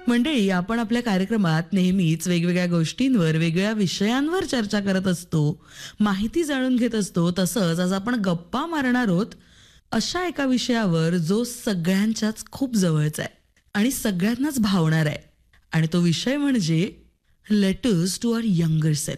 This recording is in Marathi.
मंडळी, आपण आपल्या कार्यक्रमात नेहमीच वेगवेगळ्या गोष्टींवर, वेगवेगळ्या विषयांवर चर्चा करत असतो, माहिती जाणून घेत असतो. तसंच आज आपण गप्पा मारणार आहोत अशा एका विषयावर जो सगळ्यांच्याच खूप जवळचा आहे आणि सगळ्यांनाच भावणार आहे. आणि तो विषय म्हणजे letters to our younger self.